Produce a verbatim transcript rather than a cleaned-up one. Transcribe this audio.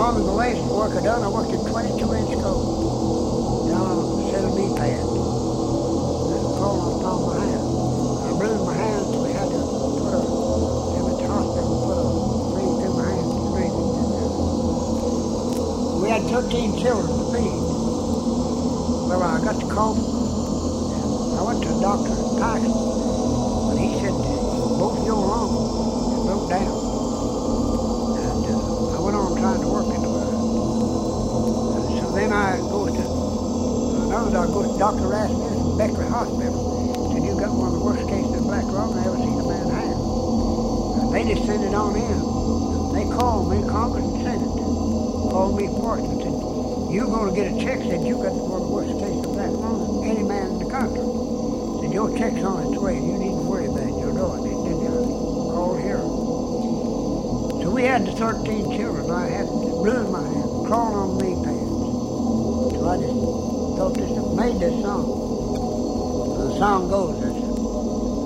Foreman, the last work I done, I worked at twenty-two inch scope down on a set of knee pads. And crawling on top of my hand. I bruised my hand, so we had to put a, them at the hospital, put a ring through my hand to breathe it. We had thirteen children to feed. Well, I got the cough. I went to the doctor in Tyson, but he said, both of your lungs broke down. And uh, I went on trying to work into it. Uh, so then I go to another doctor, goes to Doctor Rasmussen from Beckley Hospital. Said, you got one of the worst cases of black lung I ever seen a man have. And they just sent it on in. They called me, Congress and Senate, called me first and said, you're going to get a check, said you got one of the worst cases of black lung of any man in the country. Said, your check's on its way, you needn't worry about it, you're doing it. Then they called here. So we had the thirteen children. I had bruised my hand, crawling on knee pads. So I just thought this, made this song. The song goes,